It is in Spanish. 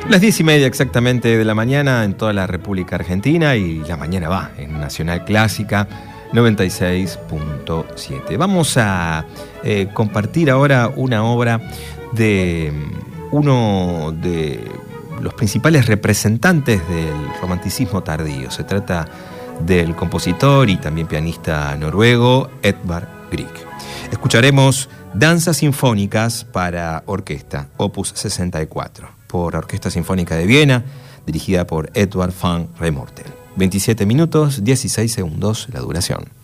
Las 10:30 exactamente de la mañana en toda la República Argentina, y la mañana va en Nacional Clásica 96.7. Vamos a compartir ahora una obra de uno de los principales representantes del romanticismo tardío. Se trata del compositor y también pianista noruego Edvard Grieg. Escucharemos Danzas Sinfónicas para Orquesta, opus 64, por la Orquesta Sinfónica de Viena, dirigida por Edward van Reemortel. 27 minutos, 16 segundos la duración.